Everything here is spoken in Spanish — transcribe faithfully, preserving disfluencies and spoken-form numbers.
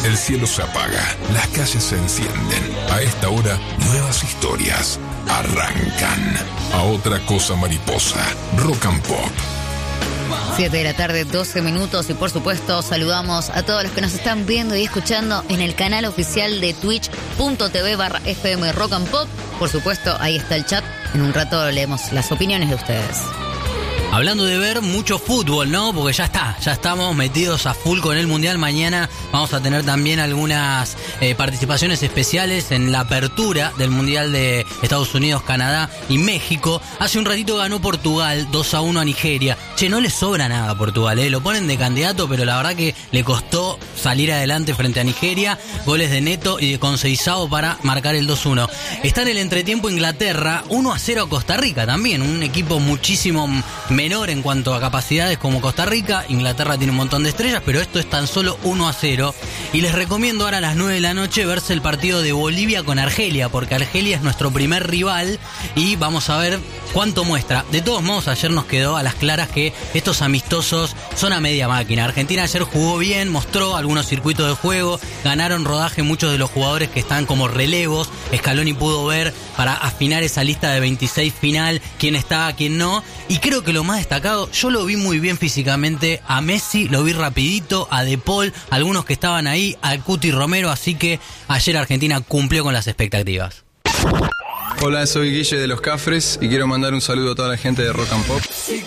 El cielo se apaga, las calles se encienden. A esta hora, nuevas historias arrancan. A otra cosa mariposa, Rock and Pop. siete de la tarde, doce minutos, y por supuesto saludamos a todos los que nos están viendo y escuchando en el canal oficial de twitch.tv barra fm Rock and Pop. Por supuesto, ahí está el chat. En un rato leemos las opiniones de ustedes. Hablando de ver mucho fútbol, ¿no? Porque ya está, ya estamos metidos a full con el Mundial. Mañana vamos a tener también algunas eh, participaciones especiales en la apertura del Mundial de Estados Unidos, Canadá y México. Hace un ratito ganó Portugal dos a uno a Nigeria. Che, no le sobra nada a Portugal, ¿eh? Lo ponen de candidato, pero la verdad que le costó salir adelante frente a Nigeria. Goles de Neto y de Conceição para marcar el dos uno. Está en el entretiempo Inglaterra, uno a cero a Costa Rica también. Un equipo muchísimo menor en cuanto a capacidades como Costa Rica. Inglaterra tiene un montón de estrellas, pero esto es tan solo uno a cero. Y les recomiendo ahora a las nueve de la noche verse el partido de Bolivia con Argelia, porque Argelia es nuestro primer rival y vamos a ver cuánto muestra. De todos modos, ayer nos quedó a las claras que estos amistosos son a media máquina. Argentina ayer jugó bien, mostró algunos circuitos de juego, ganaron rodaje muchos de los jugadores que están como relevos. Scaloni pudo ver para afinar esa lista de veintiséis final quién está, quién no. Y creo que lo más destacado, yo lo vi muy bien físicamente a Messi, lo vi rapidito, a De Paul, algunos que estaban ahí, al Cuti Romero, así que ayer Argentina cumplió con las expectativas. Hola, soy Guille de Los Cafres y quiero mandar un saludo a toda la gente de Rock and Pop.